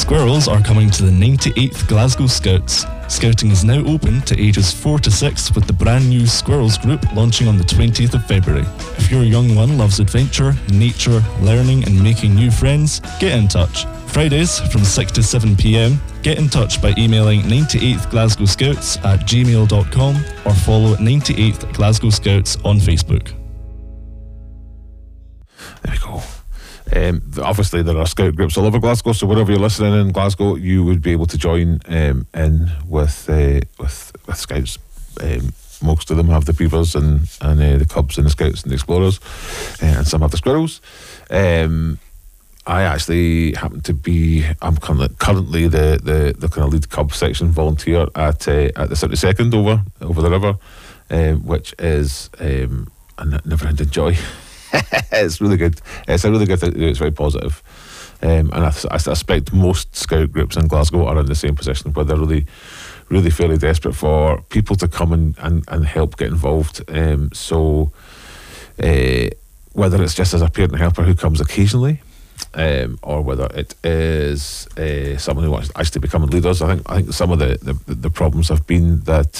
Squirrels are coming to the 98th Glasgow Scouts. Scouting is now open to ages 4 to 6 with the brand new Squirrels group launching on the 20th of February. If your young one loves adventure, nature, learning and making new friends, get in touch. Fridays from 6 to 7 p.m, get in touch by emailing 98th Glasgow Scouts at gmail.com or follow 98th Glasgow Scouts on Facebook. There we go. Obviously there are scout groups all over Glasgow, so wherever you're listening in Glasgow, you would be able to join in with scouts. Most of them have the beavers and the cubs and the scouts and the explorers, and some have the squirrels. I actually happen to be, I'm currently the kind of lead cub section volunteer at the 72nd over the river, which is a never-ending joy. It's really good. It's a really good thing to do. It's very positive. And I suspect most scout groups in Glasgow are in the same position where they're really, really fairly desperate for people to come and help get involved. So whether it's just as a parent helper who comes occasionally, or whether it is someone who wants to actually become leaders, I think some of the problems have been that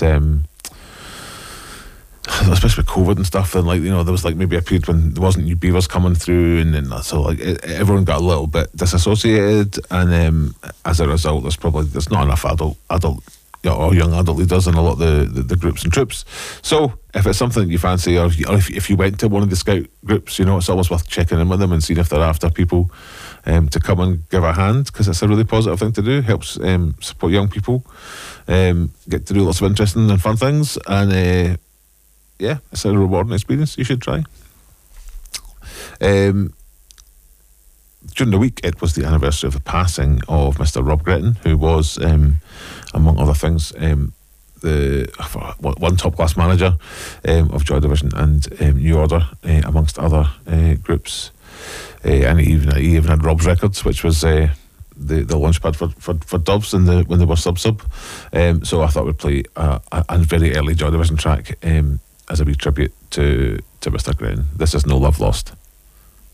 especially with COVID and stuff, and there was maybe a period when there wasn't new beavers coming through, and then so everyone got a little bit disassociated, and as a result there's not enough adult or young adult leaders in a lot of the groups and troops. So if it's something you fancy, or if you went to one of the scout groups, it's always worth checking in with them and seeing if they're after people to come and give a hand, because it's a really positive thing to do. Helps support young people, get to do lots of interesting and fun things, and yeah, it's a rewarding experience. You should try. During the week, it was the anniversary of the passing of Mr. Rob Gretton, who was, among other things, the one top-class manager of Joy Division and New Order, amongst other groups. And he even had Rob's Records, which was the launchpad for Dubs when they were sub. So I thought we'd play a very early Joy Division track as a wee tribute to Mr. Gretton. This is No Love Lost.